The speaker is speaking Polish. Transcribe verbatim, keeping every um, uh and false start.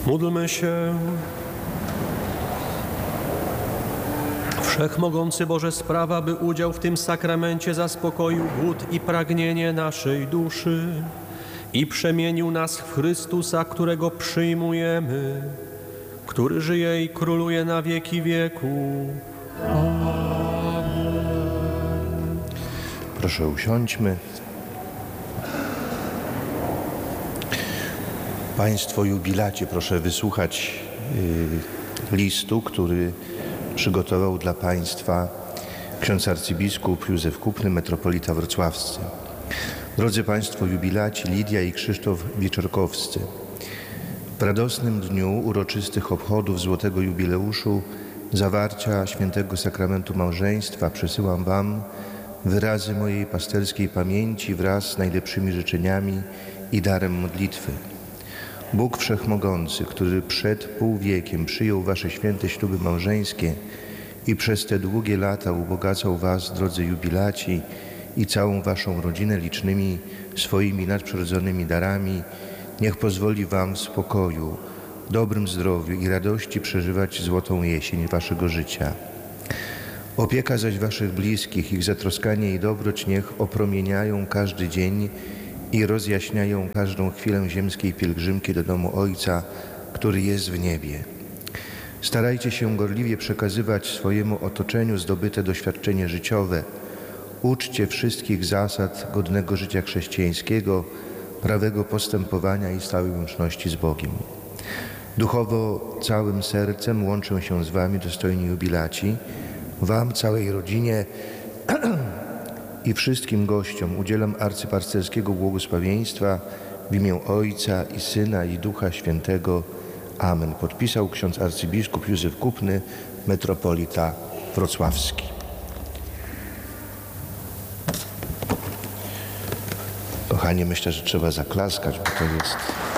Módlmy się. Wszechmogący Boże, sprawa, by udział w tym sakramencie zaspokoił głód i pragnienie naszej duszy i przemienił nas w Chrystusa, którego przyjmujemy, który żyje i króluje na wieki wieków. Amen. Proszę usiądźmy. Państwo jubilacie, proszę wysłuchać y, listu, który przygotował dla Państwa ksiądz arcybiskup Józef Kupny, metropolita wrocławscy. Drodzy Państwo jubilaci, Lidia i Krzysztof Wieczorkowscy, w radosnym dniu uroczystych obchodów złotego jubileuszu zawarcia świętego sakramentu małżeństwa przesyłam Wam wyrazy mojej pasterskiej pamięci wraz z najlepszymi życzeniami i darem modlitwy. Bóg Wszechmogący, który przed pół wiekiem przyjął Wasze święte śluby małżeńskie i przez te długie lata ubogacał Was, drodzy jubilaci, i całą Waszą rodzinę licznymi swoimi nadprzyrodzonymi darami, niech pozwoli Wam w spokoju, dobrym zdrowiu i radości przeżywać złotą jesień Waszego życia. Opieka zaś Waszych bliskich, ich zatroskanie i dobroć niech opromieniają każdy dzień i rozjaśniają każdą chwilę ziemskiej pielgrzymki do domu Ojca, który jest w niebie. Starajcie się gorliwie przekazywać swojemu otoczeniu zdobyte doświadczenie życiowe. Uczcie wszystkich zasad godnego życia chrześcijańskiego, prawego postępowania i stałej łączności z Bogiem. Duchowo całym sercem łączę się z Wami, dostojni jubilaci. Wam, całej rodzinie i wszystkim gościom udzielam arcypasterskiego błogosławieństwa w imię Ojca i Syna i Ducha Świętego. Amen. Podpisał ksiądz arcybiskup Józef Kupny, metropolita wrocławski. Kochani, myślę, że trzeba zaklaskać, bo to jest